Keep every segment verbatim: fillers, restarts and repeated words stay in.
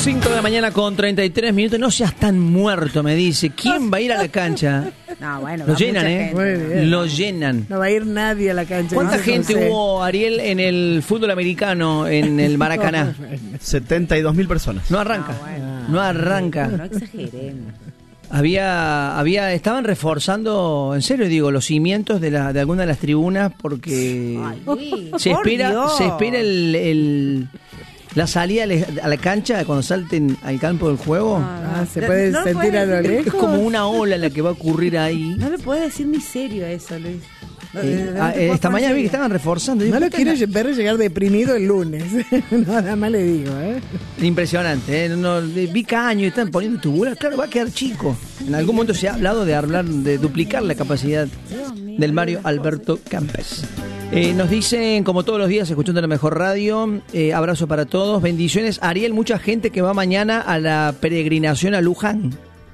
cinco de la mañana con treinta y tres minutos. No seas tan muerto, me dice. ¿Quién va a ir a la cancha? No, bueno, Lo va llenan, mucha ¿eh? gente. Muy bien. Lo llenan. No va a ir nadie a la cancha. ¿Cuánta dice gente José. hubo, Ariel, en el fútbol americano, en el Maracaná? setenta y dos mil personas. No arranca. No, bueno. No arranca. No exageremos. Había, había, estaban reforzando, en serio digo, los cimientos de, la, de alguna de las tribunas porque Ay, Luis, se por espera, Dios. se espera el, el la salida a la cancha cuando salten al campo del juego. Ah, se puede No lo sentir puede a lo decir. Es lejos. como una ola la que va a ocurrir ahí. No le puedes decir ni serio a eso, Luis. No, Eh, no ah, te puedo esta poner mañana vi que serio. estaban reforzando. No Digo, lo puta, quiero ver llegar deprimido el lunes. Nada más le digo, ¿eh? impresionante, ¿eh? No, vi caño y están poniendo tubular. Claro, va a quedar chico. En algún momento se ha hablado de hablar de duplicar la capacidad del Mario Alberto Kempes. Eh, nos dicen, como todos los días, escuchando la mejor radio, eh, abrazo para todos, bendiciones. Ariel, mucha gente que va mañana a la peregrinación a Luján.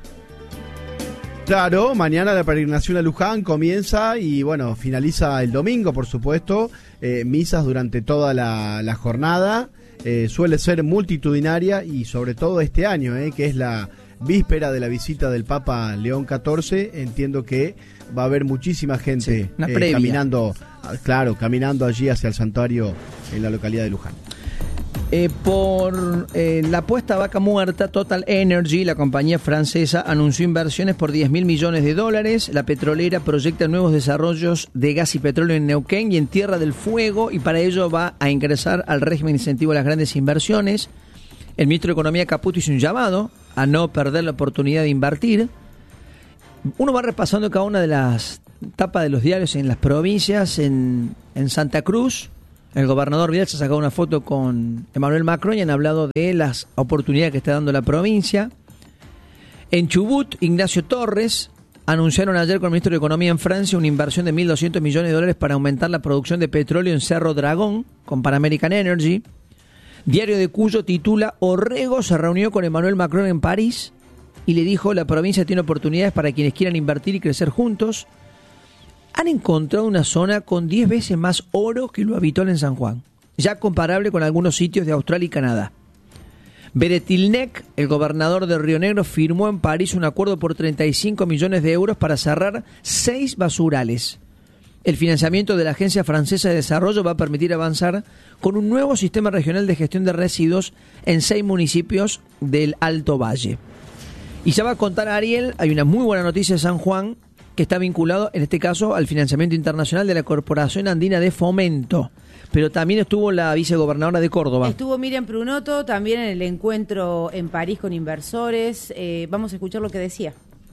Claro, mañana la peregrinación a Luján comienza y bueno, finaliza el domingo, por supuesto. Eh, misas durante toda la, la jornada. Eh, suele ser multitudinaria y sobre todo este año, eh, que es la víspera de la visita del Papa León catorce. Entiendo que va a haber muchísima gente Sí, una eh, previa. caminando, claro, caminando allí hacia el santuario en la localidad de Luján. Eh, por eh, la apuesta a vaca muerta, Total Energy, la compañía francesa, anunció inversiones por diez mil millones de dólares. La petrolera proyecta nuevos desarrollos de gas y petróleo en Neuquén y en Tierra del Fuego, y para ello va a ingresar al régimen incentivo a las grandes inversiones. El ministro de Economía, Caputo, hizo un llamado a no perder la oportunidad de invertir. Uno va repasando cada una de las tapas de los diarios en las provincias. En, en Santa Cruz, el gobernador Vidal se ha sacado una foto con Emmanuel Macron y han hablado de las oportunidades que está dando la provincia. En Chubut, Ignacio Torres anunciaron ayer con el ministro de Economía en Francia una inversión de mil doscientos millones de dólares para aumentar la producción de petróleo en Cerro Dragón con Pan American Energy. Diario de Cuyo titula: Orrego se reunió con Emmanuel Macron en París y le dijo: la provincia tiene oportunidades para quienes quieran invertir y crecer juntos. Han encontrado una zona con diez veces más oro que lo habitual en San Juan, ya comparable con algunos sitios de Australia y Canadá. Beretilnec, el gobernador de Río Negro, firmó en París un acuerdo por treinta y cinco millones de euros para cerrar seis basurales. El financiamiento de la Agencia Francesa de Desarrollo va a permitir avanzar con un nuevo sistema regional de gestión de residuos en seis municipios del Alto Valle. Y ya va a contar Ariel, hay una muy buena noticia de San Juan, que está vinculado, en este caso, al financiamiento internacional de la Corporación Andina de Fomento. Pero también estuvo la vicegobernadora de Córdoba. Estuvo Miriam Prunoto también en el encuentro en París con inversores. Eh, vamos a escuchar lo que decía.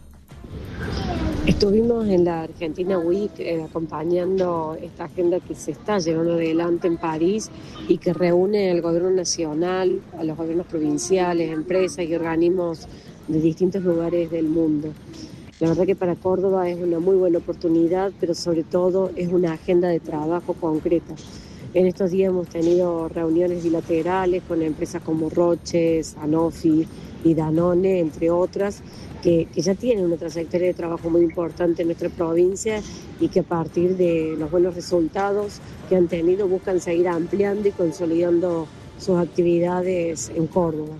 Estuvimos en la Argentina Week eh, acompañando esta agenda que se está llevando adelante en París y que reúne al gobierno nacional, a los gobiernos provinciales, empresas y organismos de distintos lugares del mundo. La verdad que para Córdoba es una muy buena oportunidad, pero sobre todo es una agenda de trabajo concreta. En estos días hemos tenido reuniones bilaterales con empresas como Roche, Sanofi y Danone, entre otras, que, que ya tienen una trayectoria de trabajo muy importante en nuestra provincia y que a partir de los buenos resultados que han tenido buscan seguir ampliando y consolidando sus actividades en Córdoba.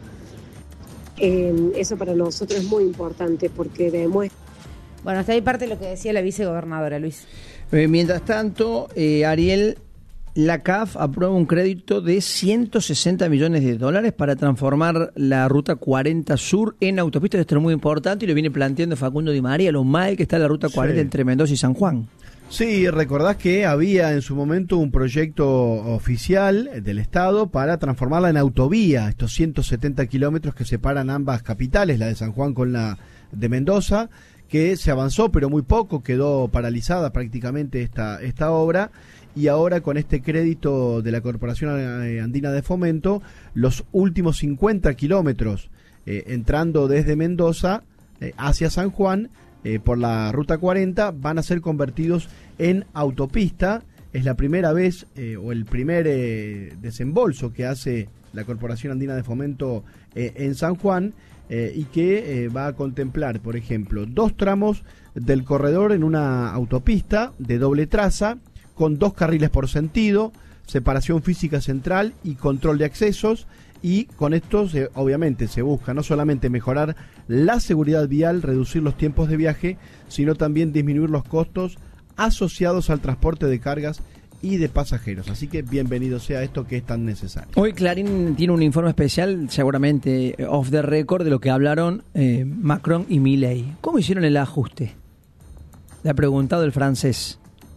Eh, eso para nosotros es muy importante porque demuestra. Bueno, hasta ahí parte de lo que decía la vicegobernadora, Luis. Eh, mientras tanto, eh, Ariel, la C A F aprueba un crédito de ciento sesenta millones de dólares para transformar la Ruta cuarenta Sur en autopista. Esto es muy importante y lo viene planteando Facundo Di María, lo mal que está la Ruta cuarenta sí. entre Mendoza y San Juan. Sí, recordás que había en su momento un proyecto oficial del Estado para transformarla en autovía, estos ciento setenta kilómetros que separan ambas capitales, la de San Juan con la de Mendoza, que se avanzó pero muy poco, quedó paralizada prácticamente esta, esta obra, y ahora con este crédito de la Corporación Andina de Fomento, los últimos cincuenta kilómetros eh, entrando desde Mendoza eh, hacia San Juan, eh, por la Ruta cuarenta, van a ser convertidos en autopista. Es la primera vez eh, o el primer eh, desembolso que hace la Corporación Andina de Fomento eh, en San Juan, eh, y que eh, va a contemplar, por ejemplo, dos tramos del corredor en una autopista de doble traza, con dos carriles por sentido, separación física central y control de accesos, y con esto se, obviamente se busca no solamente mejorar la seguridad vial, reducir los tiempos de viaje, sino también disminuir los costos asociados al transporte de cargas y de pasajeros. Así que bienvenido sea esto que es tan necesario. Hoy Clarín tiene un informe especial, seguramente off the record, de lo que hablaron eh, Macron y Milei. ¿Cómo hicieron el ajuste? Le ha preguntado el francés.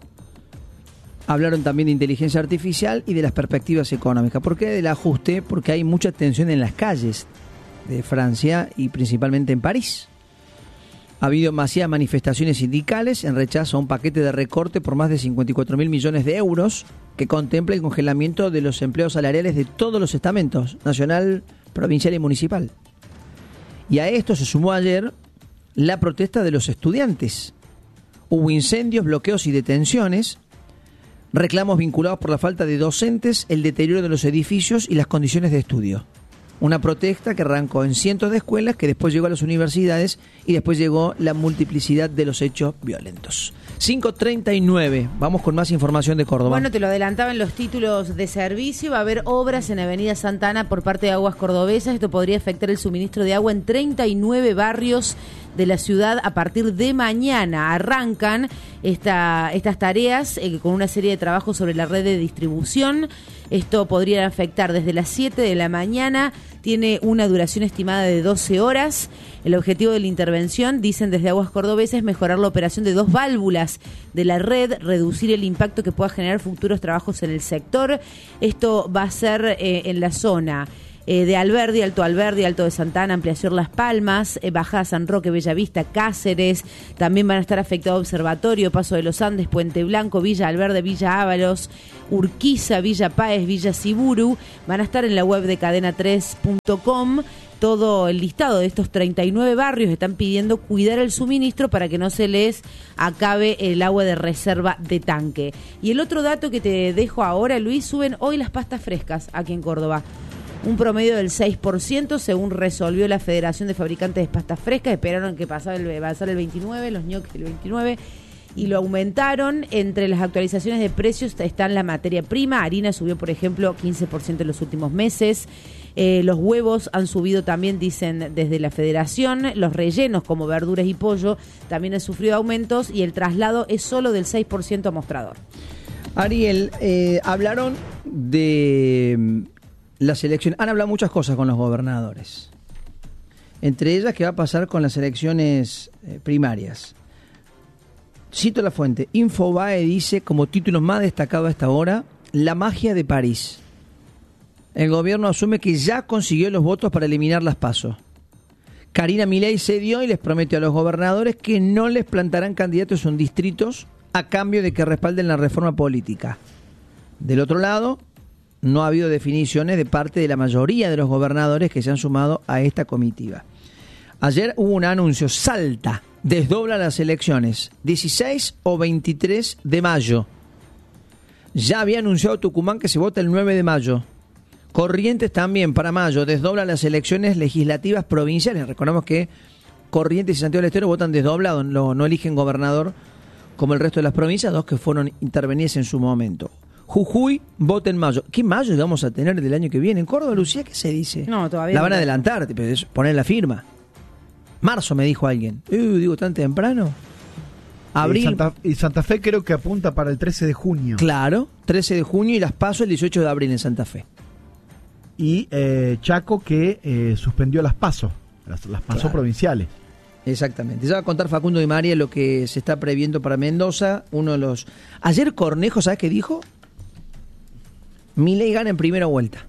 Hablaron también de inteligencia artificial y de las perspectivas económicas. ¿Por qué del ajuste? Porque hay mucha tensión en las calles de Francia y principalmente en París. Ha habido masivas manifestaciones sindicales en rechazo a un paquete de recorte por más de cincuenta y cuatro mil millones de euros que contempla el congelamiento de los empleos salariales de todos los estamentos, nacional, provincial y municipal. Y a esto se sumó ayer la protesta de los estudiantes. Hubo incendios, bloqueos y detenciones, reclamos vinculados por la falta de docentes, el deterioro de los edificios y las condiciones de estudio. Una protesta que arrancó en cientos de escuelas, que después llegó a las universidades y después llegó la multiplicidad de los hechos violentos. cinco treinta y nueve, vamos con más información de Córdoba. Bueno, te lo adelantaba en los títulos de servicio, va a haber obras en Avenida Santa Ana por parte de Aguas Cordobesas. Esto podría afectar el suministro de agua en treinta y nueve barrios de la ciudad a partir de mañana. Arrancan esta, estas tareas eh, con una serie de trabajos sobre la red de distribución. Esto podría afectar desde las siete de la mañana, tiene una duración estimada de doce horas. El objetivo de la intervención, dicen desde Aguas Cordobesas, es mejorar la operación de dos válvulas de la red, reducir el impacto que pueda generar futuros trabajos en el sector. Esto va a ser eh, en la zona Eh, de Alberdi, Alto Alberdi, Alto de Santana, Ampliación Las Palmas, eh, Bajada San Roque, Bellavista, Cáceres. También van a estar afectados Observatorio, Paso de los Andes, Puente Blanco, Villa Alverde, Villa Ábalos, Urquiza, Villa Páez, Villa Siburu. Van a estar en la web de cadena tres punto com. Todo el listado de estos treinta y nueve barrios. Están pidiendo cuidar el suministro para que no se les acabe el agua de reserva de tanque. Y el otro dato que te dejo ahora, Luis, suben hoy las pastas frescas aquí en Córdoba. Un promedio del seis por ciento, según resolvió la Federación de Fabricantes de Pastas Frescas. Esperaron que pasara el, pasara el veintinueve, los ñoquis el veintinueve, y lo aumentaron. Entre las actualizaciones de precios están la materia prima. Harina subió, por ejemplo, quince por ciento en los últimos meses. Eh, los huevos han subido también, dicen desde la Federación. Los rellenos, como verduras y pollo, también han sufrido aumentos, y el traslado es solo del seis por ciento a mostrador. Ariel, eh, hablaron de las elecciones. Han hablado muchas cosas con los gobernadores. Entre ellas, ¿qué va a pasar con las elecciones eh, primarias? Cito la fuente. Infobae dice, como título más destacado a esta hora, la magia de París. El gobierno asume que ya consiguió los votos para eliminar las PASO. Karina Milei cedió y les prometió a los gobernadores que no les plantarán candidatos en distritos a cambio de que respalden la reforma política. Del otro lado, no ha habido definiciones de parte de la mayoría de los gobernadores que se han sumado a esta comitiva. Ayer hubo un anuncio, Salta desdobla las elecciones, dieciséis o veintitrés de mayo. Ya había anunciado Tucumán que se vota el nueve de mayo. Corrientes también para mayo desdobla las elecciones legislativas provinciales. Recordemos que Corrientes y Santiago del Estero votan desdoblado, no, no eligen gobernador como el resto de las provincias, dos que fueron intervenidas en su momento. Jujuy vota en mayo. ¿Qué mayo vamos a tener del año que viene? En Córdoba, Lucía, ¿qué se dice? No, todavía la van a no. adelantar, poner la firma. Marzo, me dijo alguien. Uh, digo, ¿tan temprano? Abril. Y Santa, y Santa Fe creo que apunta para el trece de junio. Claro, trece de junio, y las PASO el dieciocho de abril en Santa Fe. Y eh, Chaco que eh, suspendió las PASO, las, las PASO Claro. provinciales. Exactamente. Ya va a contar Facundo Di María lo que se está previendo para Mendoza. Uno de los... Ayer Cornejo, ¿sabes qué dijo? Milei gana en primera vuelta.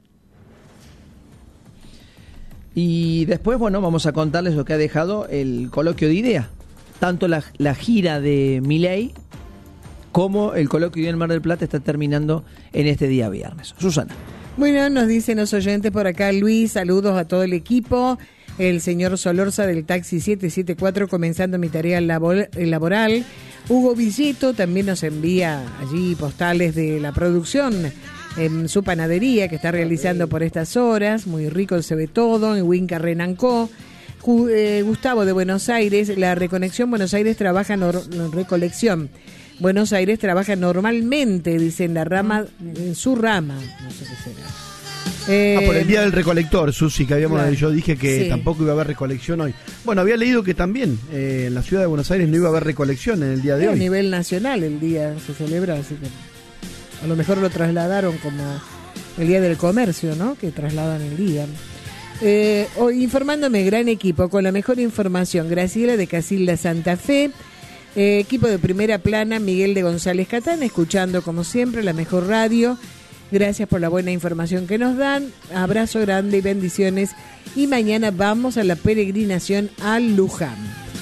Y después, bueno, vamos a contarles lo que ha dejado el coloquio de idea. Tanto la, la gira de Milei como el coloquio de idea en Mar del Plata está terminando en este día viernes. Susana. Bueno, nos dicen los oyentes por acá, Luis, saludos a todo el equipo. El señor Solorza del taxi siete siete cuatro, comenzando mi tarea labor, laboral. Hugo Villeto también nos envía allí postales de la producción en su panadería que está realizando por estas horas. Muy rico se ve todo, en Winca Renancó. Gustavo de Buenos Aires, la Reconexión Buenos Aires trabaja nor- recolección. Buenos Aires trabaja normalmente, dice, en la rama, en su rama, no sé qué será. Eh, ah, por el día del recolector, Susi, que habíamos, claro. yo dije que Sí. tampoco iba a haber recolección hoy. Bueno, había leído que también eh, en la ciudad de Buenos Aires no iba a haber recolección en el día de a hoy. nivel nacional el día se celebra, así que a lo mejor lo trasladaron como el día del comercio, ¿no? Que trasladan el día. Eh, hoy informándome, gran equipo, con la mejor información. Graciela de Casilda Santa Fe, eh, equipo de primera plana, Miguel de González Catán, escuchando como siempre la mejor radio. Gracias por la buena información que nos dan. Abrazo grande y bendiciones. Y mañana vamos a la peregrinación a Luján.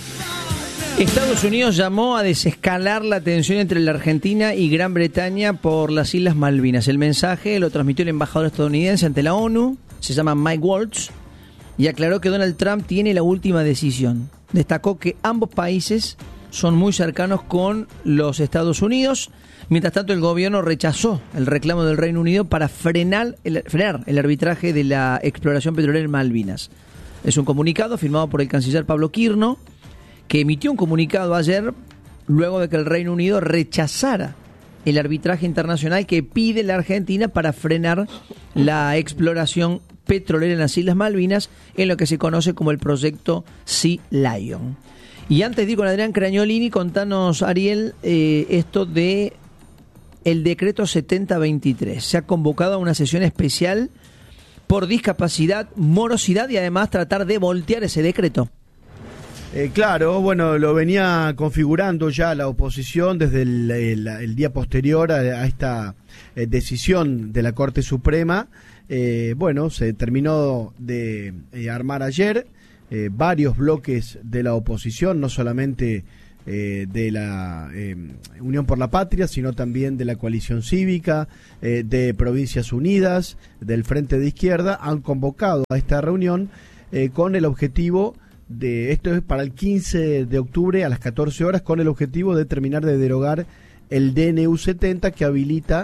Estados Unidos llamó a desescalar la tensión entre la Argentina y Gran Bretaña por las Islas Malvinas. El mensaje lo transmitió el embajador estadounidense ante la ONU, se llama Mike Waltz, y aclaró que Donald Trump tiene la última decisión. Destacó que ambos países son muy cercanos con los Estados Unidos. Mientras tanto, el gobierno rechazó el reclamo del Reino Unido para frenar el, frenar el arbitraje de la exploración petrolera en Malvinas. Es un comunicado firmado por el canciller Pablo Quirno, que emitió un comunicado ayer luego de que el Reino Unido rechazara el arbitraje internacional que pide la Argentina para frenar la exploración petrolera en las Islas Malvinas, en lo que se conoce como el proyecto Sea Lion. Y antes de ir con Adrián Cragnolini, contanos, Ariel, eh, esto de el decreto setenta veintitrés. Se ha convocado a una sesión especial por discapacidad, morosidad y además tratar de voltear ese decreto. Eh, claro, bueno, lo venía configurando ya la oposición desde el, el, el día posterior a, a esta eh, decisión de la Corte Suprema. Eh, bueno, se terminó de eh, armar ayer eh, varios bloques de la oposición, no solamente eh, de la eh, Unión por la Patria, sino también de la Coalición Cívica, eh, de Provincias Unidas, del Frente de Izquierda, han convocado a esta reunión eh, con el objetivo de, esto es para el quince de octubre a las catorce horas, con el objetivo de terminar de derogar el D N U setenta, que habilita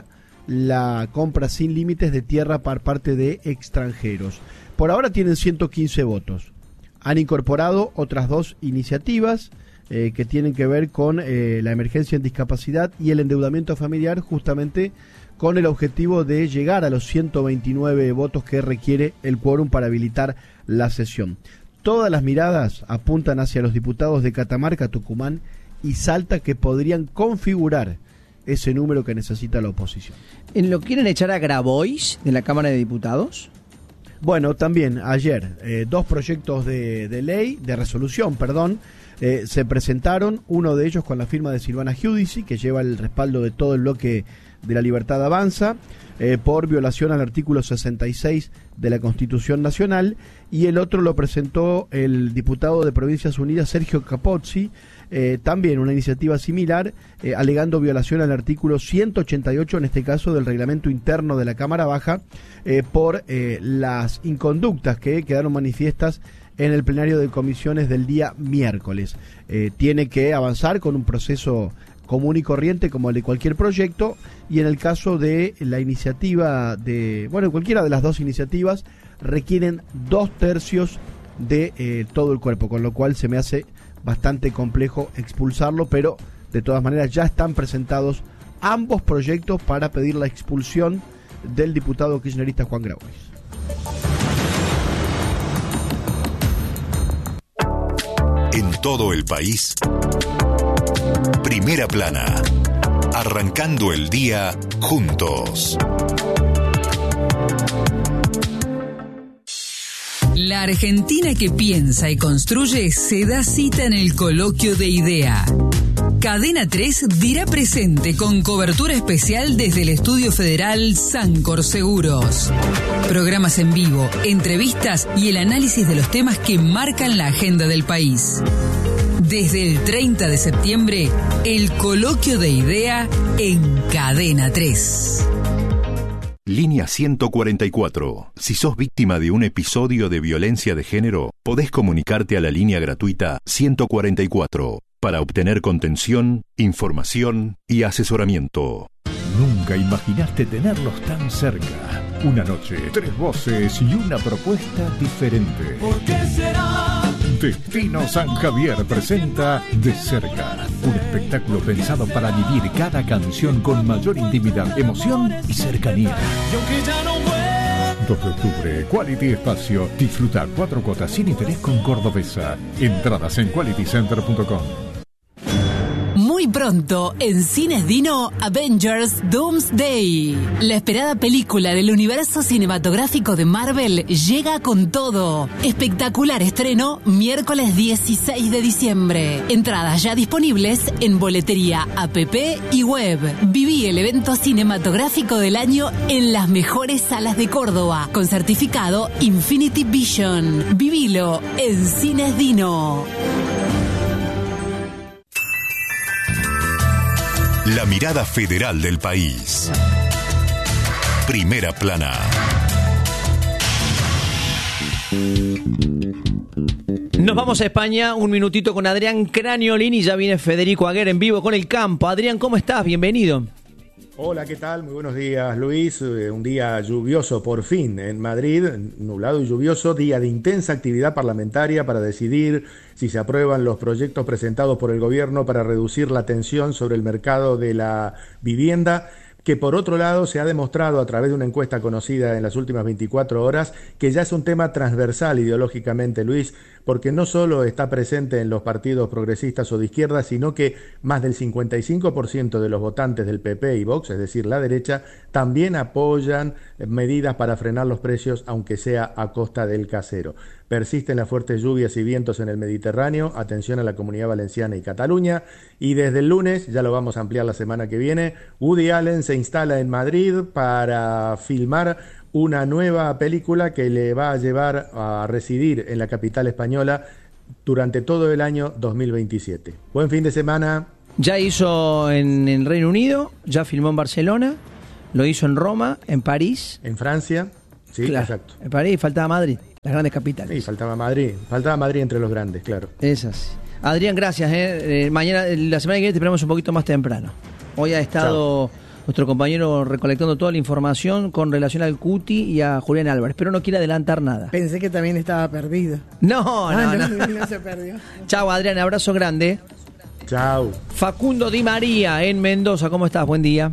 la compra sin límites de tierra por parte de extranjeros. Por ahora tienen ciento quince votos. Han incorporado otras dos iniciativas eh, que tienen que ver con eh, la emergencia en discapacidad y el endeudamiento familiar, justamente con el objetivo de llegar a los ciento veintinueve votos que requiere el quórum para habilitar la sesión. Todas las miradas apuntan hacia los diputados de Catamarca, Tucumán y Salta, que podrían configurar ese número que necesita la oposición. ¿Lo quieren echar a Grabois de la Cámara de Diputados? Bueno, también ayer eh, dos proyectos de, de ley, de resolución, perdón, eh, se presentaron, uno de ellos con la firma de Silvana Giudici, que lleva el respaldo de todo el bloque de La Libertad Avanza, eh, por violación al artículo sesenta y seis de la Constitución Nacional, y el otro lo presentó el diputado de Provincias Unidas, Sergio Capozzi, eh, también una iniciativa similar, eh, alegando violación al artículo ciento ochenta y ocho, en este caso del reglamento interno de la Cámara Baja, eh, por eh, las inconductas que quedaron manifiestas en el plenario de comisiones del día miércoles. Eh, tiene que avanzar con un proceso común y corriente como el de cualquier proyecto, y en el caso de la iniciativa de, bueno, cualquiera de las dos iniciativas requieren dos tercios de eh, todo el cuerpo, con lo cual se me hace bastante complejo expulsarlo, pero de todas maneras ya están presentados ambos proyectos para pedir la expulsión del diputado kirchnerista Juan Grabois. En todo el país, Primera Plana, arrancando el día juntos. La Argentina que piensa y construye se da cita en el Coloquio de Idea. Cadena tres dirá presente con cobertura especial desde el Estudio Federal Sancor Seguros. Programas en vivo, entrevistas y el análisis de los temas que marcan la agenda del país. Desde el treinta de septiembre, el Coloquio de Idea en Cadena tres. Línea ciento cuarenta y cuatro. Si sos víctima de un episodio de violencia de género, podés comunicarte a la línea gratuita ciento cuarenta y cuatro para obtener contención, información y asesoramiento. Nunca imaginaste tenerlos tan cerca. Una noche, tres voces y una propuesta diferente. ¿Por qué será? Destino San Javier presenta De Cerca, un espectáculo pensado para vivir cada canción con mayor intimidad, emoción y cercanía. Y aunque ya no vuelva. dos de octubre. Quality Espacio. Disfruta cuatro cuotas sin interés con Cordobesa. Entradas en quality center punto com. Muy pronto, en Cines Dino, Avengers Doomsday. La esperada película del universo cinematográfico de Marvel llega con todo. Espectacular estreno, miércoles dieciséis de diciembre. Entradas ya disponibles en boletería, app y web. Viví el evento cinematográfico del año en las mejores salas de Córdoba, con certificado Infinity Vision. Vivilo en Cines Dino. La mirada federal del país. Primera plana. Nos vamos a España, un minutito con Adrián Craniolini, ya viene Federico Aguer en vivo con El Campo. Adrián, ¿cómo estás? Bienvenido. Hola, ¿qué tal? Muy buenos días, Luis. Un día lluvioso por fin en Madrid, nublado y lluvioso, día de intensa actividad parlamentaria para decidir si se aprueban los proyectos presentados por el gobierno para reducir la tensión sobre el mercado de la vivienda, que por otro lado se ha demostrado a través de una encuesta conocida en las últimas veinticuatro horas que ya es un tema transversal ideológicamente, Luis, porque no solo está presente en los partidos progresistas o de izquierda, sino que más del cincuenta y cinco por ciento de los votantes del P P y Vox, es decir, la derecha, también apoyan medidas para frenar los precios, aunque sea a costa del casero. Persisten las fuertes lluvias y vientos en el Mediterráneo, atención a la Comunidad Valenciana y Cataluña, y desde el lunes, ya lo vamos a ampliar la semana que viene, Woody Allen se instala en Madrid para filmar una nueva película que le va a llevar a residir en la capital española durante todo el año dos mil veintisiete. Buen fin de semana. Ya hizo en el Reino Unido, ya filmó en Barcelona, lo hizo en Roma, en París. En Francia, sí, claro, exacto. En París faltaba Madrid, las grandes capitales. Sí, faltaba Madrid, faltaba Madrid entre los grandes, claro. Esas. Adrián, gracias. Eh. Eh, mañana, la semana que viene te esperamos un poquito más temprano. Hoy ha estado... Chao. Nuestro compañero recolectando toda la información con relación al Cuti y a Julián Álvarez, pero no quiere adelantar nada. Pensé que también estaba perdido. No, no, ah, no. no, no se perdió. Chao, Adrián, abrazo grande. Chao. Facundo Di María en Mendoza, ¿cómo estás? Buen día.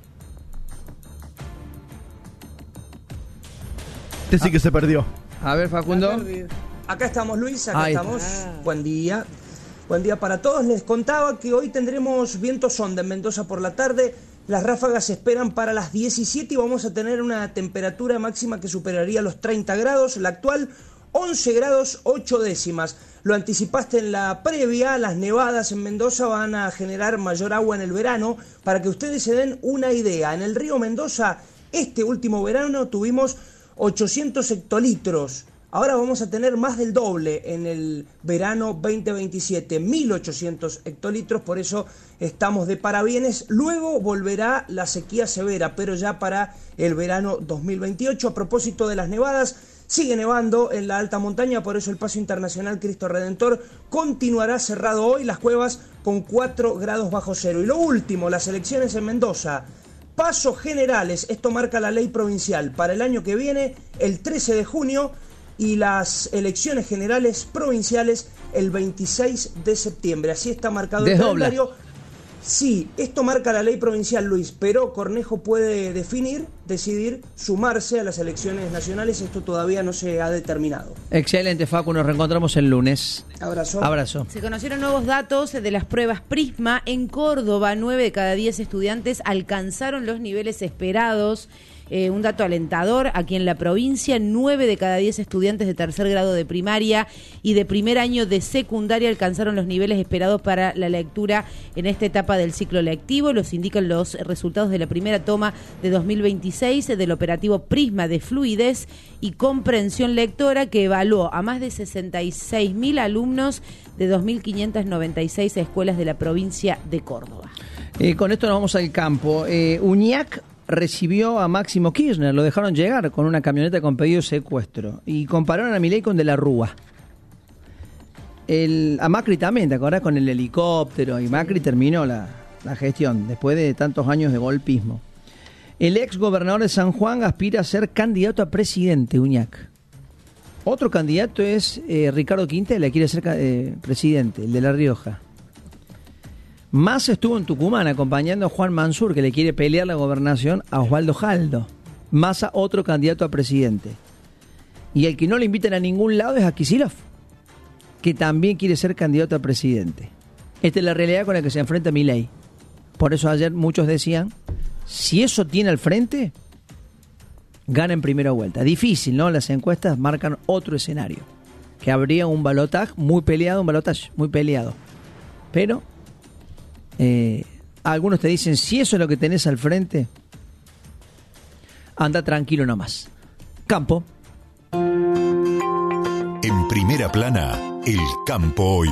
Este sí que se perdió. A ver, Facundo. Acá estamos, Luis, acá Ahí estamos. está. Buen día. Buen día para todos. Les contaba que hoy tendremos viento sonda en Mendoza por la tarde. Las ráfagas se esperan para las diecisiete y vamos a tener una temperatura máxima que superaría los treinta grados. La actual, once grados ocho décimas. Lo anticipaste en la previa, las nevadas en Mendoza van a generar mayor agua en el verano. Para que ustedes se den una idea, en el río Mendoza, este último verano tuvimos ochocientos hectolitros. Ahora vamos a tener más del doble en el verano veinte veintisiete, mil ochocientos hectolitros, por eso estamos de parabienes. Luego volverá la sequía severa, pero ya para el verano dos mil veintiocho. A propósito de las nevadas, sigue nevando en la alta montaña, por eso el Paso Internacional Cristo Redentor continuará cerrado hoy, las cuevas con cuatro grados bajo cero. Y lo último, las elecciones en Mendoza. Pasos generales, esto marca la ley provincial para el año que viene, el trece de junio, y las elecciones generales provinciales el veintiséis de septiembre. Así está marcado el calendario. Sí, esto marca la ley provincial, Luis, pero Cornejo puede definir, decidir sumarse a las elecciones nacionales. Esto todavía no se ha determinado. Excelente, Facu, nos reencontramos el lunes. Abrazo. Abrazo. Se conocieron nuevos datos de las pruebas Prisma. En Córdoba, nueve de cada diez estudiantes alcanzaron los niveles esperados. Eh, un dato alentador, aquí en la provincia, nueve de cada diez estudiantes de tercer grado de primaria y de primer año de secundaria alcanzaron los niveles esperados para la lectura en esta etapa del ciclo lectivo. Los indican los resultados de la primera toma de dos mil veintiséis del operativo Prisma de Fluidez y Comprensión Lectora, que evaluó a más de sesenta y seis mil alumnos de dos mil quinientas noventa y seis escuelas de la provincia de Córdoba. Eh, con esto nos vamos al campo. Eh, Uñac recibió a Máximo Kirchner, lo dejaron llegar con una camioneta con pedido de secuestro y compararon a Milei con De la Rúa. El, a Macri también, ¿te acordás? Con el helicóptero, y Macri terminó la, la gestión después de tantos años de golpismo. El ex gobernador de San Juan aspira a ser candidato a presidente, Uñac. Otro candidato es eh, Ricardo Quintela, quiere ser eh, presidente, el de La Rioja. Más estuvo en Tucumán acompañando a Juan Mansur, que le quiere pelear la gobernación a Osvaldo Jaldo. Massa, otro candidato a presidente. Y el que no le invitan a ningún lado es a Kicillof, que también quiere ser candidato a presidente. Esta es la realidad con la que se enfrenta Milei. Por eso ayer muchos decían, si eso tiene al frente, gana en primera vuelta. Difícil, ¿no? Las encuestas marcan otro escenario, que habría un balotaje muy peleado, un balotaje muy peleado. Pero eh, algunos te dicen, si eso es lo que tenés al frente, anda tranquilo nomás. Campo. En primera plana, el campo hoy.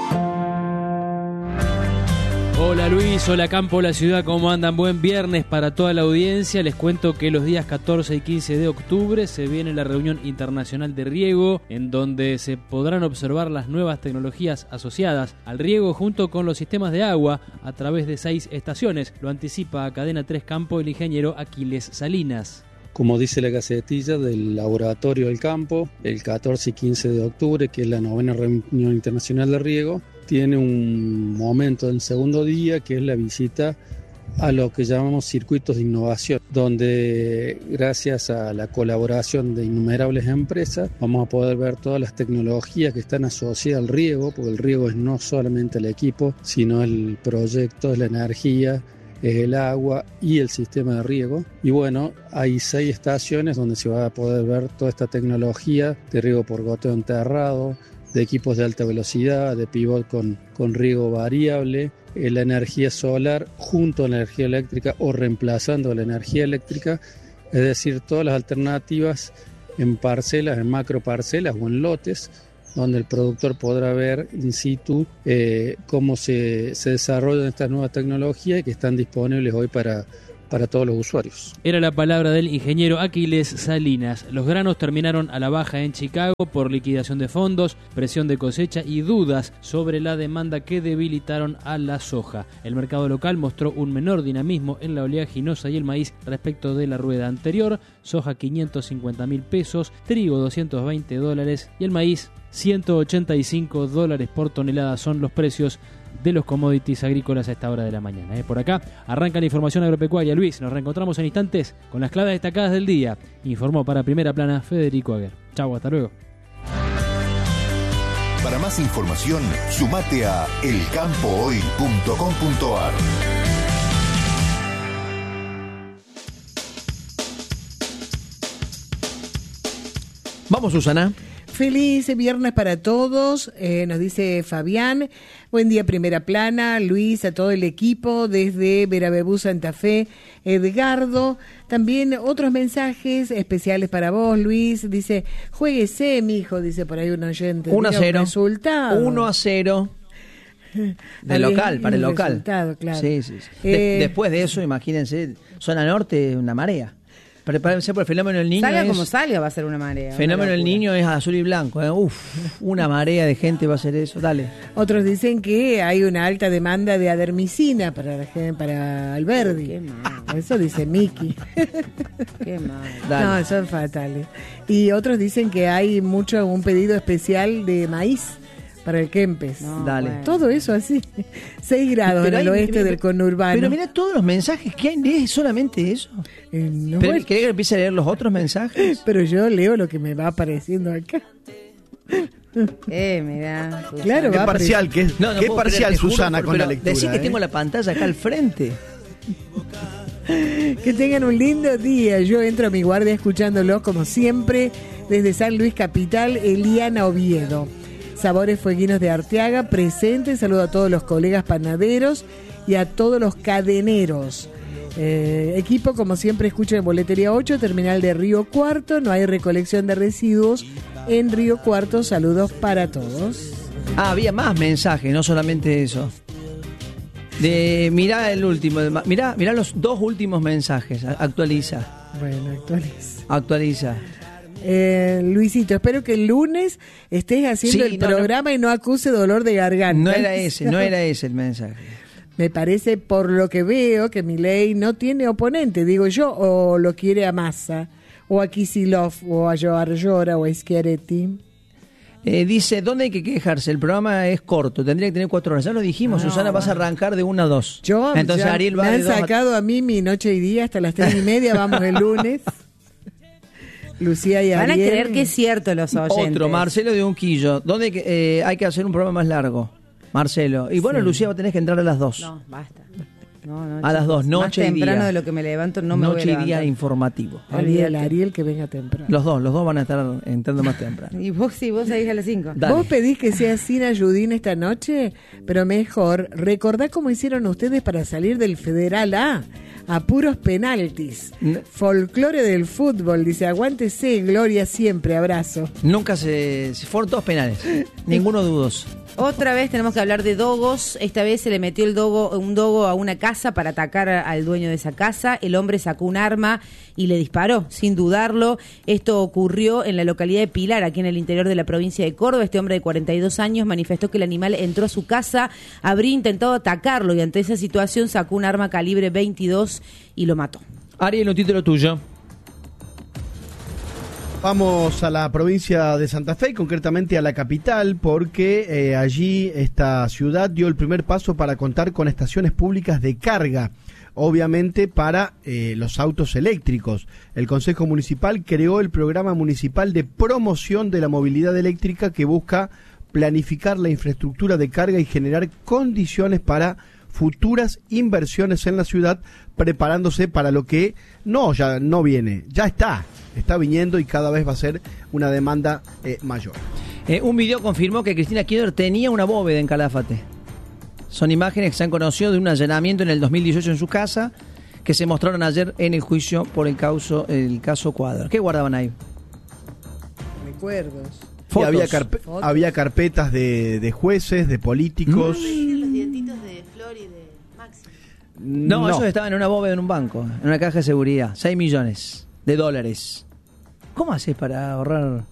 Hola Luis, hola Campo, hola ciudad, ¿cómo andan? Buen viernes para toda la audiencia. Les cuento que los días catorce y quince de octubre se viene la reunión internacional de riego, en donde se podrán observar las nuevas tecnologías asociadas al riego junto con los sistemas de agua a través de seis estaciones. Lo anticipa a Cadena tres Campo el ingeniero Aquiles Salinas. Como dice la gacetilla del Laboratorio del Campo, el catorce y quince de octubre, que es la novena reunión internacional de riego, tiene un momento del segundo día que es la visita a lo que llamamos circuitos de innovación, donde gracias a la colaboración de innumerables empresas vamos a poder ver todas las tecnologías que están asociadas al riego, porque el riego es no solamente el equipo, sino el proyecto, es la energía, es el agua y el sistema de riego. Y bueno, hay seis estaciones donde se va a poder ver toda esta tecnología de riego por goteo enterrado, de equipos de alta velocidad, de pivot con, con riego variable, eh, la energía solar junto a la energía eléctrica o reemplazando la energía eléctrica, es decir, todas las alternativas en parcelas, en macro parcelas o en lotes, donde el productor podrá ver in situ eh, cómo se, se desarrollan estas nuevas tecnologías y que están disponibles hoy para, para todos los usuarios. Era la palabra del ingeniero Aquiles Salinas. Los granos terminaron a la baja en Chicago por liquidación de fondos, presión de cosecha y dudas sobre la demanda que debilitaron a la soja. El mercado local mostró un menor dinamismo en la oleaginosa y el maíz respecto de la rueda anterior. Soja quinientos cincuenta mil pesos, trigo doscientos veinte dólares y el maíz ciento ochenta y cinco dólares por tonelada son los precios de los commodities agrícolas a esta hora de la mañana. ¿eh? Por acá arranca la información agropecuaria. Luis, nos reencontramos en instantes con las claves destacadas del día. Informó para Primera Plana Federico Aguer. Chau, hasta luego. Para más información, sumate a el campo hoy punto com punto a r. Vamos, Susana. Feliz viernes para todos, eh, nos dice Fabián. Buen día, Primera Plana, Luis, a todo el equipo desde Verabebú, Santa Fe, Edgardo. También otros mensajes especiales para vos, Luis. Dice, juéguese, mijo, dice por ahí un oyente. uno a cero. Resultado. uno a cero. De local, para el local. Resultado, claro. Sí, sí, sí. De, Eh, después de eso, imagínense, zona norte, una marea. Prepárense por el fenómeno del niño. Salga es, como salga, va a ser una marea. fenómeno una del locura. niño es azul y blanco. ¿eh? Uf, una marea de gente va a hacer eso. Dale. Otros dicen que hay una alta demanda de adermicina para la gente, para Alberdi. Qué mal. Eso dice Miki. Qué mal. Dale. No, son fatales. Y otros dicen que hay mucho un pedido especial de maíz para el Kempes. No, Dale. bueno. Todo eso así. seis grados Pero en el hay- oeste del conurbano. Pero mira todos los mensajes que hay. ¿Es solamente eso? Eh, no, ¿Pero bueno, querés que empiece a leer los otros mensajes? pero yo leo lo que me va apareciendo acá. Eh, mirá. Susana. Claro, Qué va parcial, qué, No, no qué puedo parcial creer, te juro, Susana pero con la lectura. Decir que ¿eh? tengo la pantalla acá al frente. Que tengan un lindo día. Yo entro a mi guardia escuchándolos como siempre desde San Luis Capital, Eliana Oviedo. Sabores Fueguinos de Arteaga, presente. Saludo a todos los colegas panaderos y a todos los cadeneros. Eh, equipo, como siempre, escucho en Boletería ocho, terminal de Río Cuarto. No hay recolección de residuos en Río Cuarto. Saludos para todos. Ah, había más mensajes, no solamente eso. De, mirá el último, de- mirá, mirá los dos últimos mensajes. A- Actualiza, Bueno, actualiza. actualiza. Eh, Luisito, espero que el lunes estés haciendo Sí, el no, no. programa y no acuse dolor de garganta. No era ese, no era ese el mensaje. Me parece, por lo que veo, que Milei no tiene oponente, digo yo, o lo quiere a Massa, o a Kicillof, o a Joar Llora, o a Schiaretti. Eh, dice, ¿dónde hay que quejarse? El programa es corto, tendría que tener cuatro horas. Ya lo dijimos, No, Susana, vas a arrancar de una a dos. Yo, Entonces ya Ariel va me de han dos a- sacado a mí mi noche y día hasta las tres y media, vamos el lunes. Lucía y Van Ariel. a creer que es cierto los oyentes. Otro, Marcelo de Unquillo. ¿Dónde eh, hay que hacer un programa más largo? Marcelo. Y bueno, Sí. Lucía, vos tenés que entrar a las dos. No, basta. No, no, A las dos, noche Más y día. temprano de lo que me levanto no me voy a Noche y día levantar. informativo. Ariel, Olvídate. Ariel, que venga temprano. Los dos, los dos van a estar entrando más temprano. Y vos sí, vos salís a las cinco. Dale. Vos pedís que sea sin ayudín esta noche, pero mejor, recordá cómo hicieron ustedes para salir del Federal A, a puros penaltis. N- Folclore del fútbol, dice, aguántese, Gloria siempre, abrazo. Nunca se, se fueron todos penales. Ninguno dudoso. Otra vez tenemos que hablar de dogos. Esta vez se le metió el dogo, un dogo a una casa para atacar al dueño de esa casa. El hombre sacó un arma y le disparó, sin dudarlo. Esto ocurrió en la localidad de Pilar, aquí en el interior de la provincia de Córdoba. Este hombre de cuarenta y dos años manifestó que el animal entró a su casa, habría intentado atacarlo y ante esa situación sacó un arma calibre veintidós y lo mató. Ariel, un título tuyo. Vamos a la provincia de Santa Fe, concretamente a la capital, porque eh, allí esta ciudad dio el primer paso para contar con estaciones públicas de carga, obviamente para eh, los autos eléctricos. El Consejo Municipal creó el Programa Municipal de Promoción de la Movilidad Eléctrica, que busca planificar la infraestructura de carga y generar condiciones para futuras inversiones en la ciudad, preparándose para lo que no ya no viene, ya está, está viniendo y cada vez va a ser una demanda eh, mayor. Eh, un video confirmó que Cristina Kirchner tenía una bóveda en Calafate. Son imágenes que se han conocido de un allanamiento en el dos mil dieciocho en su casa, que se mostraron ayer en el juicio por el caso, el caso Cuadra. ¿Qué guardaban ahí? Recuerdos. Sí, había, carpe- Fotos. había carpetas de, de jueces, de políticos. Los dientitos de Flor y de Maxi. No, esos estaban en una bóveda en un banco, en una caja de seguridad. seis millones de dólares. ¿Cómo haces para ahorrar